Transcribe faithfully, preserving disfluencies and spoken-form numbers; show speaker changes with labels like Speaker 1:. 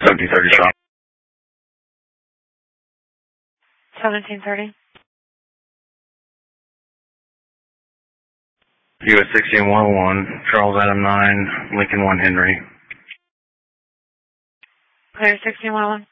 Speaker 1: seventeen thirty shop.
Speaker 2: seventeen thirty.
Speaker 1: U S sixteen one oh one, Charles Adam nine, Lincoln one Henry.
Speaker 2: Clear sixteen one oh one.